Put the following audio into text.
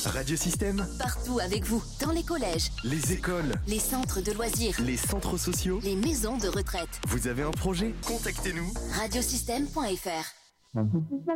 Radiosystème, Partout avec vous, dans les collèges, les écoles, les centres de loisirs, les centres sociaux. les maisons de retraite. Vous avez un projet? Contactez-nous. Radiosystème.fr